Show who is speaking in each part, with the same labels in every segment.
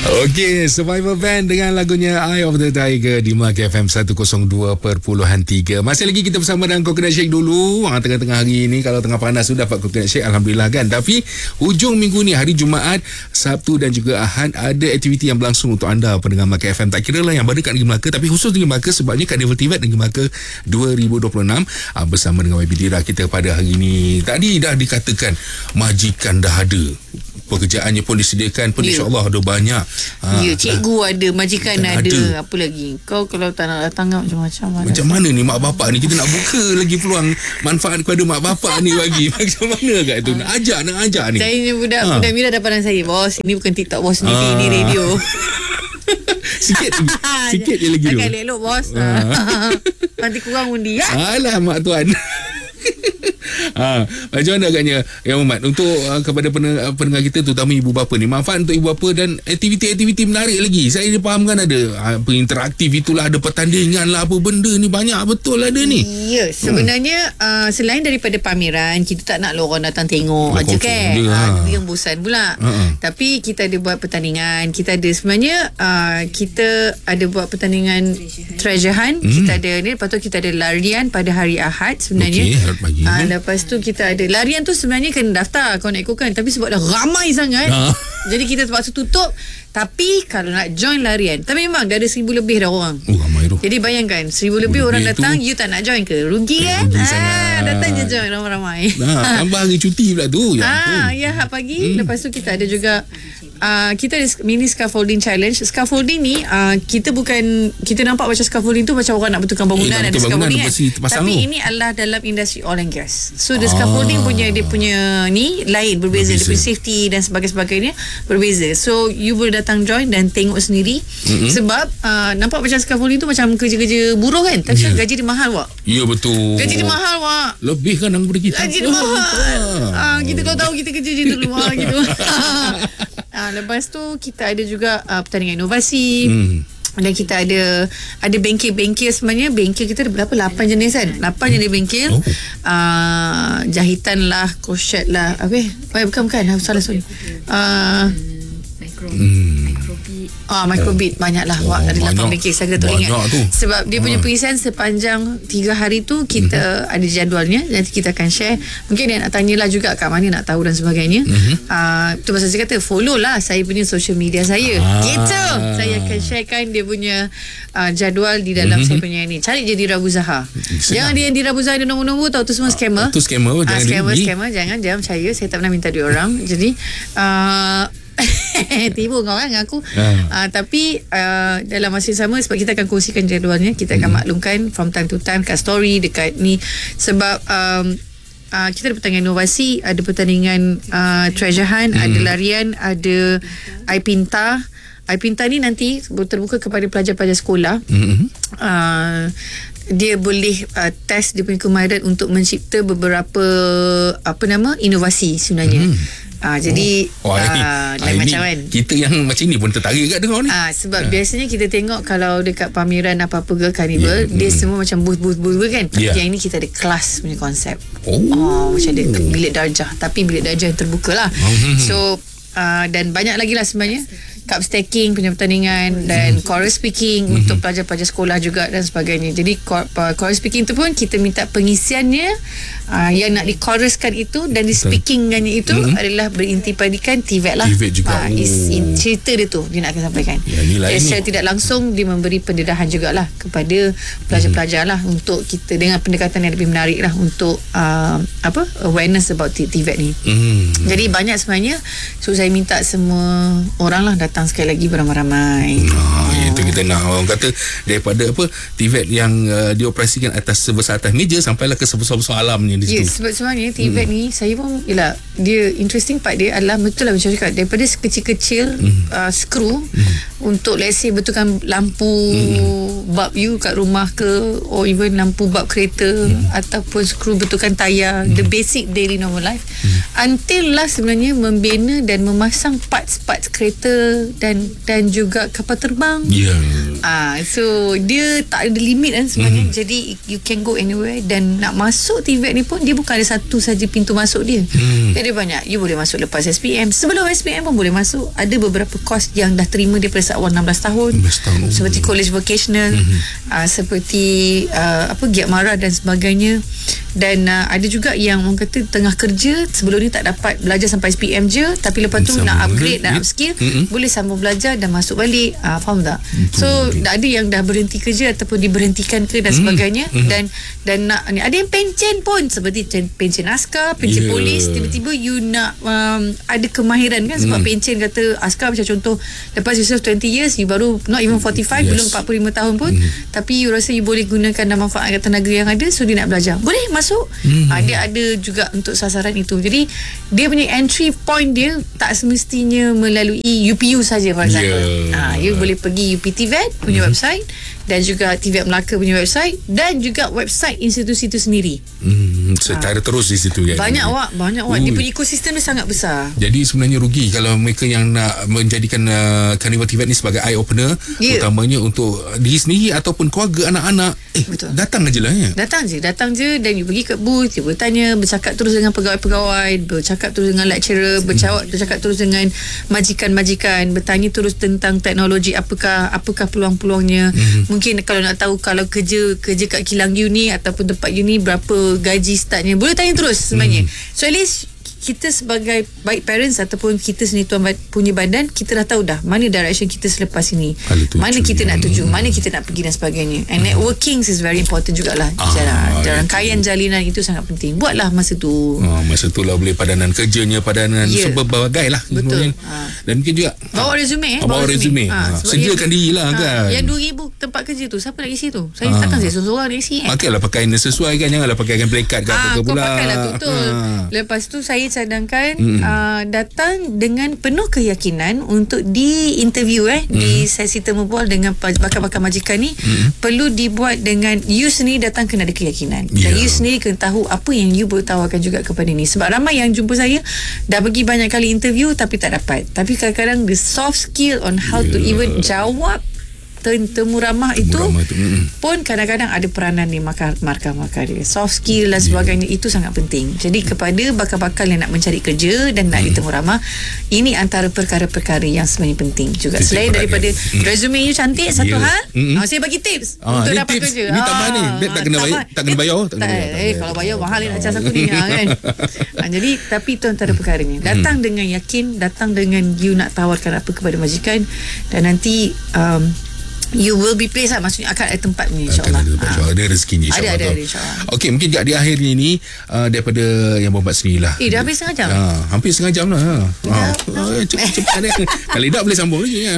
Speaker 1: Okey, Survivor Band dengan lagunya Eye of the Tiger di Melaka FM 102.3. Masih lagi kita bersama dengan Coconut Shake dulu. Tengah-tengah hari ni kalau tengah panas tu dapat Coconut Shake, alhamdulillah kan. Tapi hujung minggu ni, hari Jumaat, Sabtu dan juga Ahad, ada aktiviti yang berlangsung untuk anda pendengar Melaka FM. Tak kira lah yang berada kat Negeri Melaka, tapi khusus Negeri Melaka sebabnya Carnival TVET Negeri Melaka 2026 bersama dengan YB Dira kita pada hari ni. Tadi dah dikatakan majikan dah ada, pekerjaannya pun disediakan pun, insyaAllah ada banyak.
Speaker 2: Cikgu ada, majikan ada. Apa lagi? Kau kalau tak nak datang macam-macam.
Speaker 1: Macam mana ni mak bapak ni? Kita nak buka lagi peluang manfaat kepada mak bapak ni bagi. Macam mana kat tu? Nak ajak ni.
Speaker 2: Saya ni budak Mira dah pandang saya, bos, ini bukan TikTok bos, ni radio.
Speaker 1: Sikit je lagi tu.
Speaker 2: Agak elok bos. Nanti kurang undi ya.
Speaker 1: Alah mak tuan. Macam mana agaknya Yang Muhammad untuk kepada pendengar kita, terutama ibu bapa ni, manfaat untuk ibu bapa dan aktiviti-aktiviti menarik lagi. Saya fahamkan ada interaktif itulah, ada pertandingan lah, apa benda ni banyak betul ada ni.
Speaker 2: Ya, sebenarnya selain daripada pameran, kita tak nak orang datang tengok aja kan. Itu yang bosan pula. Tapi kita ada buat pertandingan. Kita ada sebenarnya kita ada buat pertandingan treasure hunt. Kita ada ni, lepas tu kita ada larian pada hari Ahad sebenarnya. Lepas tu kita ada larian tu sebenarnya kena daftar kau nak ikutkan, tapi sebab dah ramai sangat jadi kita terpaksa tutup. Tapi kalau nak join larian, tapi memang dah ada 1,000 lebih dah orang.
Speaker 1: Ramai tu.
Speaker 2: Jadi bayangkan 1,000 lebih orang datang, you tak nak join ke? Rugi kan? Datang je join ramai-ramai.
Speaker 1: Tambah hari cuti pula tu.
Speaker 2: Ya, pagi. Lepas tu kita ada juga kita ada mini scaffolding challenge. Scaffolding ni kita nampak macam scaffolding tu macam orang nak betulkan bangunan, ada scaffolding kan. Tapi ini adalah dalam industri oil and gas. So the scaffolding dia punya ni lain, berbeza. Dia punya safety dan sebagainya berbeza. So you boleh datang join dan tengok sendiri. Sebab nampak macam scaffolding tu macam kerja-kerja buruh kan, tapi gaji dia mahal wak.
Speaker 1: Ya betul.
Speaker 2: Gaji dia mahal wak.
Speaker 1: Lebih kan daripada kita.
Speaker 2: Gaji dia mahal. Kita kalau tahu kita kerja je dulu gitu. Lepas tu kita ada juga pertandingan inovasi. Dan kita ada bengkel sebenarnya. Bengkel kita ada berapa? 8 jenis kan? 8 jenis bengkel. Jahitan lah, crochet lah. Bukan. Salah sorry. Microbeat banyak lah. Ada 8 bengkel. Saya tak ingat tu. Sebab dia punya perisian sepanjang 3 hari tu kita ada jadualnya. Nanti kita akan share. Mungkin dia nak tanyalah juga kat mana nak tahu dan sebagainya. Itu pasal saya kata follow lah saya punya social media saya. Gitu. Saya akan sharekan dia punya jadual di dalam saya punya ni. Cari je Dira Buzaha. Jangan dia Dira Buzaha ada nombor-nombor tahu tu semua scammer.
Speaker 1: Itu scammer.
Speaker 2: Scammer. Jangan percaya. Saya tak pernah minta duit orang. Jadi tiba kau kan dengan aku. Tapi dalam masa yang sama, sebab kita akan kongsikan jadualnya, kita akan maklumkan from time to time kat story dekat ni. Sebab kita ada pertandingan inovasi, ada pertandingan treasure hunt, ada larian, ada iPinta. iPinta ni nanti terbuka kepada pelajar-pelajar sekolah. Dia boleh test dia punya kemahiran untuk mencipta beberapa inovasi sebenarnya. Jadi
Speaker 1: ini
Speaker 2: macam kan,
Speaker 1: kita yang macam ni pun tertarik kat dengar ni.
Speaker 2: Sebab biasanya kita tengok kalau dekat pameran apa-apa ke carnival, dia semua macam booth kan. Tapi yang ni kita ada kelas punya konsep. Macam ada bilik darjah, tapi bilik darjah yang terbuka lah. So dan banyak lagi lah sebenarnya. Cup stacking punya pertandingan dan chorus speaking untuk pelajar-pelajar sekolah juga dan sebagainya. Jadi chorus speaking tu pun kita minta pengisiannya yang nak di-choruskan itu dan di-speakingannya itu adalah berintipadikan TVET lah.
Speaker 1: TVET juga.
Speaker 2: Cerita dia tu dia nak akan sampaikan. Secara tidak langsung dia memberi pendedahan jugalah kepada pelajar-pelajar lah, untuk kita dengan pendekatan yang lebih menarik lah untuk awareness about TVET ni. Jadi banyak sebenarnya. So saya minta semua orang lah datang sekali lagi beramai-ramai.
Speaker 1: Itu kita nak, orang kata daripada TVET yang dioperasikan atas sebesar atas meja sampailah ke sebesar-besar alamnya di situ.
Speaker 2: Sebab sebenarnya TVET ni saya pun dia interesting part dia adalah betul lah macam cakap, daripada sekecil-kecil skru untuk let's say betulkan lampu bulb you kat rumah ke, or even lampu bulb kereta, ataupun skru betulkan tayar, the basic daily normal life, until lah sebenarnya membina dan memasang parts-parts kereta dan juga kapal terbang. So dia tak ada limit kan sebenarnya. Jadi you can go anywhere. Dan nak masuk TVET ni pun dia bukan ada satu saja pintu masuk dia. Jadi banyak. You boleh masuk lepas SPM, sebelum SPM pun boleh masuk. Ada beberapa course yang dah terima daripada awal 16 tahun, seperti college vocational, seperti Giat Mara dan sebagainya. Dan ada juga yang orang kata tengah kerja, sebelum ni tak dapat belajar sampai SPM je, tapi lepas tu nak upgrade, nak upskill, boleh sambung belajar dan masuk balik. Faham tak? So ada yang dah berhenti kerja ataupun diberhentikan ke dan sebagainya. Dan nak ni, ada yang pencen pun, seperti pencen askar, pencen polis. Tiba-tiba you nak ada kemahiran kan, sebab pencen kata askar macam contoh, lepas you serve 20 years, you baru not even 45, belum 45 tahun pun, tapi you rasa you boleh gunakan dan manfaatkan tenaga yang ada, so dia nak belajar, boleh masuk. Dia ada juga untuk sasaran itu. Jadi dia punya entry point dia tak semestinya melalui UPU saja, for example. You boleh pergi UPTVET punya website, dan juga TVET Melaka punya website, dan juga website institusi itu sendiri.
Speaker 1: Secara terus di situ ya.
Speaker 2: Banyak awak. Dia punya ekosistem dia sangat besar.
Speaker 1: Jadi sebenarnya rugi kalau mereka yang nak menjadikan Carnival TVET ni sebagai eye opener, utamanya untuk diri sendiri ataupun keluarga, anak-anak. Datang aje lah ya.
Speaker 2: Datang je dan you pergi ke booth, you bertanya, bercakap terus dengan pegawai-pegawai, bercakap terus dengan lecturer, bercakap terus dengan majikan-majikan, bertanya terus tentang teknologi, apakah peluang-peluangnya. Mungkin kalau nak tahu, kalau kerja kat kilang you ni ataupun tempat you ni, berapa gaji startnya, boleh tanya terus sebenarnya. So at least kita sebagai baik parents ataupun kita sendiri tuan punya badan, kita dah tahu dah mana direction kita selepas ini, mana kita nak tuju, mana kita nak pergi dan sebagainya. And networking is very important jugalah. Rangkaian jalinan itu sangat penting. Buatlah masa tu.
Speaker 1: Masa tu lah boleh padanan kerjanya, padanan berbagai lah.
Speaker 2: Betul.
Speaker 1: Dan mungkin juga
Speaker 2: bawa resume.
Speaker 1: Sediakan diri lah kan.
Speaker 2: Yang 2,000 tempat kerja tu, siapa nak isi tu? Saya takkan saya seorang nak isi.
Speaker 1: Pakailah pakaian yang sesuai kan. Janganlah pakaian pelekat ke apa ke pula.
Speaker 2: Kau pakailah betul. Lepas tu saya cadangkan datang dengan penuh keyakinan untuk di-interview di sesi temu bual dengan bakal-bakal majikan ni. Perlu dibuat dengan you sendiri datang kena ada keyakinan. Dan you sendiri kena tahu apa yang you boleh tawarkan juga kepada ni. Sebab ramai yang jumpa saya dah pergi banyak kali interview tapi tak dapat. Tapi kadang-kadang the soft skill on how to even jawab temu ramah itu pun kadang-kadang ada peranan di markah-markah dia. Soft skill dan sebagainya itu sangat penting. Jadi kepada bakal-bakal yang nak mencari kerja dan nak ditemu ramah, ini antara perkara-perkara yang sebenarnya penting juga. Selain daripada resume you cantik, satu hal, saya bagi tips untuk dapat
Speaker 1: tips.
Speaker 2: kerja.
Speaker 1: Ni tambah ni, tak kena bayar.
Speaker 2: Kalau bayar mahal nak cas aku ni kan. Jadi tapi itu antara perkaranya. Datang dengan yakin, datang dengan you nak tawarkan apa kepada majikan, dan nanti you will be placed lah. Maksudnya akan ada tempat ni, insyaAllah.
Speaker 1: Ada rezekinya, insyaAllah. Ada
Speaker 2: insyaAllah.
Speaker 1: Okey, mungkin di akhir ni daripada yang berbuat sendiri lah.
Speaker 2: Dah habis setengah jam.
Speaker 1: Hampir setengah jam lah. Cepat kalau tidak boleh sambung lagi.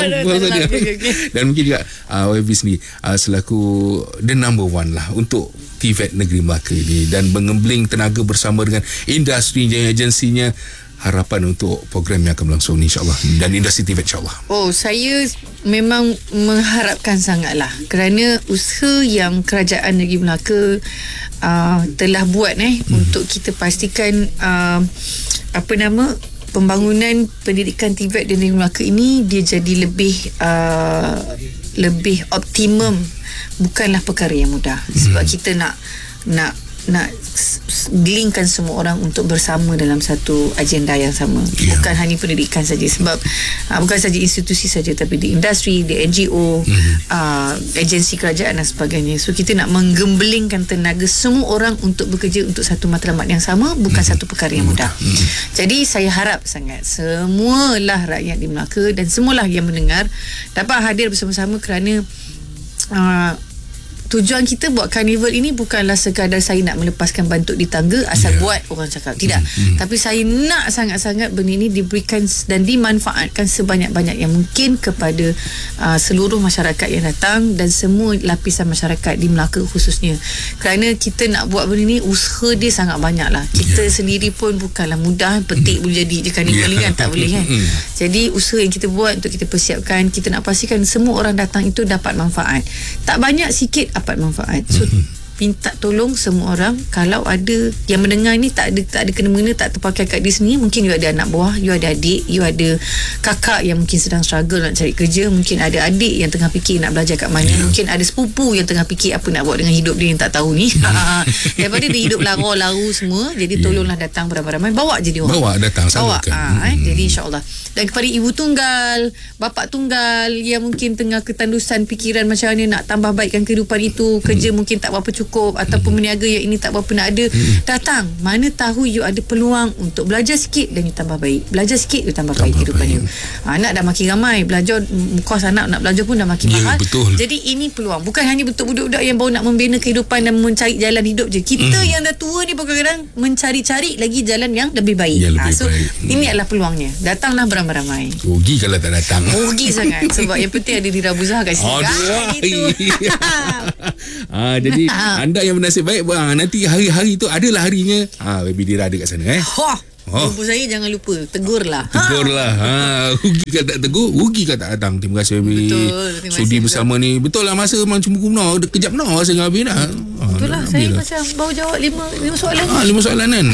Speaker 1: Dan mungkin juga YB sendiri selaku the number one lah untuk TVET Negeri Melaka ni, dan mengembling tenaga bersama dengan industri agensinya. Harapan untuk program yang akan berlangsung ni, insyaAllah, dan industri TVET, insyaAllah. Saya
Speaker 2: memang mengharapkan sangatlah, kerana usaha yang Kerajaan Negeri Melaka telah buat untuk kita pastikan pembangunan pendidikan TVET di Negeri Melaka ini dia jadi lebih optimum. Bukanlah perkara yang mudah, sebab kita nak gelingkan semua orang untuk bersama dalam satu agenda yang sama. Bukan hanya pendidikan saja, sebab bukan saja institusi saja, tapi di industri, di NGO, agensi kerajaan dan sebagainya. So kita nak menggembelingkan tenaga semua orang untuk bekerja untuk satu matlamat yang sama, bukan satu perkara yang mudah. Jadi saya harap sangat semualah rakyat di Melaka dan semualah yang mendengar dapat hadir bersama-sama, kerana tujuan kita buat karnival ini bukanlah sekadar saya nak melepaskan bantuk di tangga asal buat orang cakap. Tidak. Tapi saya nak sangat-sangat benda ini diberikan dan dimanfaatkan sebanyak-banyak yang mungkin kepada seluruh masyarakat yang datang dan semua lapisan masyarakat di Melaka khususnya. Kerana kita nak buat benda ini, usaha dia sangat banyak lah. Kita sendiri pun bukanlah mudah petik boleh jadi je karnival ni kan, tak boleh kan. Jadi usaha yang kita buat untuk kita persiapkan, kita nak pastikan semua orang datang itu dapat manfaat. Tak banyak, sikit dapat manfaat. So minta tolong semua orang. Kalau ada yang mendengar ni tak ada kena-mengena, tak terpakai kat dia sendiri, mungkin you ada anak buah, you ada adik, you ada kakak yang mungkin sedang struggle nak cari kerja, mungkin ada adik yang tengah fikir nak belajar kat mana, mungkin ada sepupu yang tengah fikir apa nak buat dengan hidup dia yang tak tahu ni. Daripada dia hidup laru semua, jadi tolonglah datang beramai-ramai, bawa je dia orang.
Speaker 1: Bawa datang, salurkan.
Speaker 2: Jadi insyaAllah. Dan kepada ibu tunggal, bapa tunggal yang mungkin tengah ketandusan fikiran macam mana nak tambah baikkan kehidupan itu, kerja mungkin tak berapa cukup, ataupun meniaga yang ini tak berapa nak ada, datang. Mana tahu you ada peluang untuk belajar sikit dan you tambah baik. Belajar sikit you tambah baik kehidupan you. Anak dah makin ramai, belajar kos anak nak belajar pun dah makin mahal.
Speaker 1: Betul.
Speaker 2: Jadi ini peluang. Bukan hanya untuk budak-budak yang baru nak membina kehidupan dan mencari jalan hidup je. Kita yang dah tua ni kadang-kadang mencari-cari lagi jalan yang lebih baik. So ini adalah peluangnya. Datanglah beramai-ramai.
Speaker 1: Rugi kalau tak datang.
Speaker 2: Rugi sangat. Sebab yang penting ada Dira Buzah kat sini.
Speaker 1: Jadi anda yang bernasib baik, nanti hari-hari tu adalah harinya. Baby Dira ada kat sana. Jumpa saya, jangan lupa tegurlah. Rugi kalau tak tegur, rugi kalau tak datang. Terima kasih Baby.
Speaker 2: Betul,
Speaker 1: sudi bersama ni. Betul lah, masa macam guna kejap rasa dengan Baby dah.
Speaker 2: Betul lah, saya macam baru jawab 5 soalan.
Speaker 1: 5 soalan kan.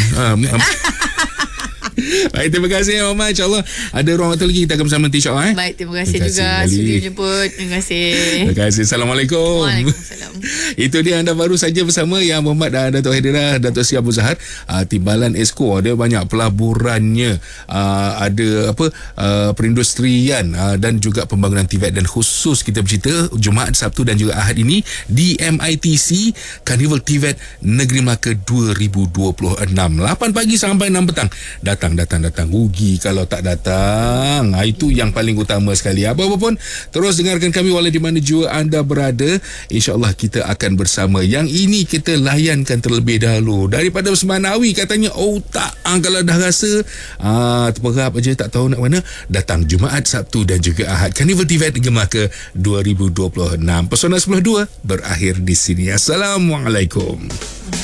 Speaker 1: Baik, terima kasih Mama. InsyaAllah ada ruang waktu lagi kita akan bersama nanti, insyaAllah.
Speaker 2: Baik, terima kasih juga sudi menjemput. Terima kasih.
Speaker 1: Terima kasih. Assalamualaikum.
Speaker 2: Waalaikumsalam.
Speaker 1: Itu dia, anda baru saja bersama Yang Muhammad dan Datuk Haidira, Datuk Sri Abu Zahar, Timbalan Esko. Dia banyak pelaburannya, ada perindustrian, dan juga pembangunan TVET. Dan khusus kita bercerita Jumaat, Sabtu dan juga Ahad ini di MITC Carnival TVET Negeri Melaka 2026, 8 pagi sampai 6 petang. Datang. Rugi kalau tak datang. Itu yang paling utama sekali. Apa-apa pun, terus dengarkan kami walau di mana jua anda berada. InsyaAllah kita akan bersama. Yang ini kita layankan terlebih dahulu. Daripada Semanawi katanya, tak, kalau dah rasa terperap aja, tak tahu nak mana, datang Jumaat, Sabtu dan juga Ahad. Carnival TVET Negeri Melaka 2026. Pesona 10.2 berakhir di sini. Assalamualaikum.